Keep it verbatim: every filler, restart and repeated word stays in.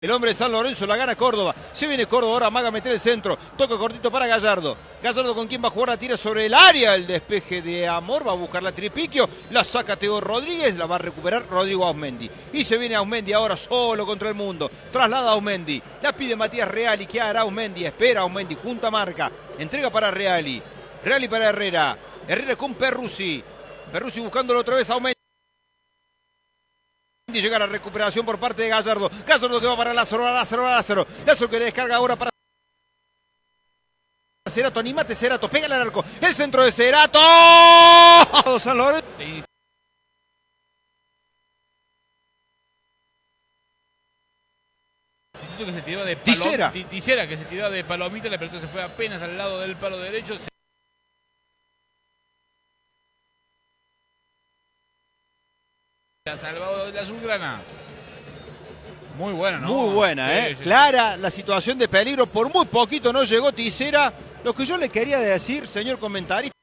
El hombre de San Lorenzo la gana Córdoba. Se viene Córdoba, ahora amaga a meter el centro. Toca cortito para Gallardo. Gallardo con quien va a jugar, la tira sobre el área. El despeje de Amor, va a buscar la Tripiquio. La saca Teo Rodríguez, la va a recuperar Rodrigo Ausmendi. Y se viene Ausmendi ahora solo contra el mundo. Traslada a Ausmendi. La pide Matías Reali. ¿Qué hará Ausmendi? Espera Ausmendi, junta marca. Entrega para Reali. Reali para Herrera. Herrera con Perruzzi. Perruzzi buscándolo otra vez a Ausmendi. Llega la recuperación por parte de Gallardo. Gallardo que va para Lázaro, Lázaro, Lázaro. Lázaro que le descarga ahora para Cerato. Animate, Cerato. Pégale al arco. El centro de Cerato. San Lorenzo. Que se tiró de Tisera. Tisera que se tiró de palomita. La pelota se fue apenas al lado del palo derecho. Se ha salvado el azulgrana. Muy buena, ¿no? Muy buena, sí, ¿eh? Sí, Clara sí. la situación de peligro. Por muy poquito no llegó Tisera. Lo que yo le quería decir, señor comentarista.